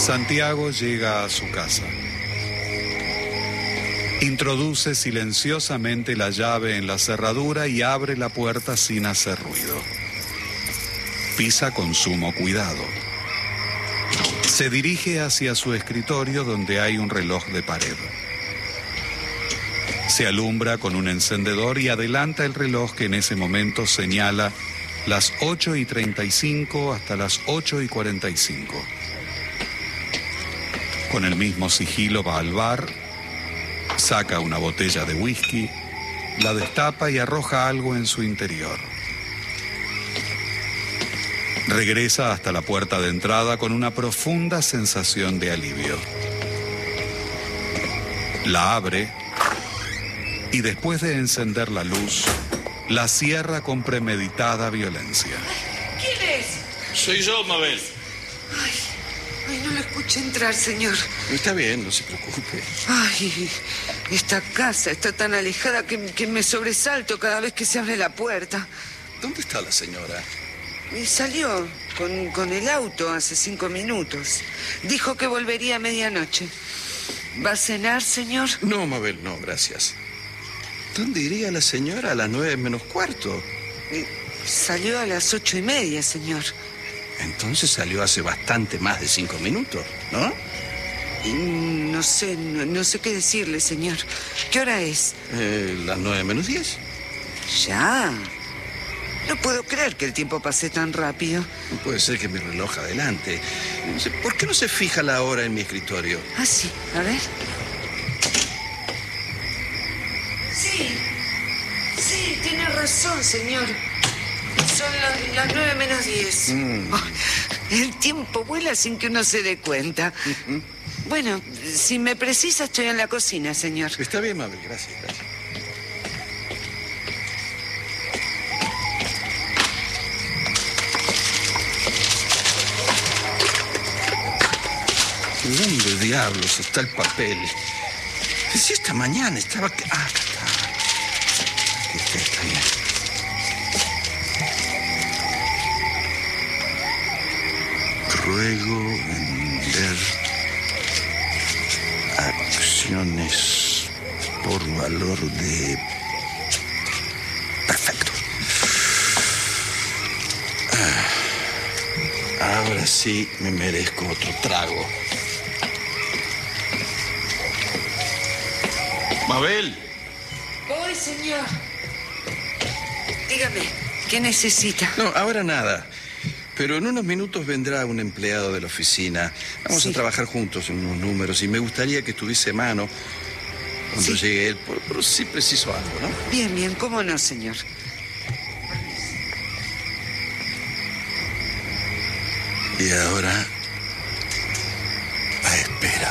Santiago llega a su casa. Introduce silenciosamente la llave en la cerradura y abre la puerta sin hacer ruido. Pisa con sumo cuidado. Se dirige hacia su escritorio donde hay un reloj de pared. Se alumbra con un encendedor y adelanta el reloj que en ese momento señala las 8:35 hasta las 8:45. Con el mismo sigilo va al bar, saca una botella de whisky, la destapa y arroja algo en su interior. Regresa hasta la puerta de entrada con una profunda sensación de alivio. La abre y después de encender la luz, la cierra con premeditada violencia. ¿Quién es? Soy yo, Mabel. Ay, no lo escuché entrar, señor. Está bien, no se preocupe. Ay, esta casa está tan alejada que me sobresalto cada vez que se abre la puerta. ¿Dónde está la señora? Y salió con el auto hace 5 minutos. Dijo que volvería a medianoche. ¿Va a cenar, señor? No, Mabel, no, gracias. ¿Dónde iría la señora a las 9:45? Salió a las 8:30, señor. Entonces salió hace bastante más de 5 minutos, ¿no? No sé qué decirle, señor. ¿Qué hora es? Las 9:10. Ya. No puedo creer que el tiempo pase tan rápido. Puede ser que mi reloj adelante. No sé, ¿por qué no se fija la hora en mi escritorio? Ah, sí. A ver. Sí, tiene razón, señor. Son las 9:10. Oh, el tiempo vuela sin que uno se dé cuenta. Bueno, si me precisa, estoy en la cocina, señor. Está bien, Mabel, gracias. ¿Dónde diablos está el papel? Si esta mañana estaba... acá está. Aquí está bien. Ruego vender acciones por valor de... Perfecto. Ahora sí me merezco otro trago. Mabel. Voy, señor. Dígame, ¿qué necesita? No, ahora nada. Pero en unos minutos vendrá un empleado de la oficina. Vamos a trabajar juntos en unos números y me gustaría que estuviese a mano cuando llegue él, por si preciso algo, ¿no? Bien, ¿cómo no, señor? Y ahora, a esperar.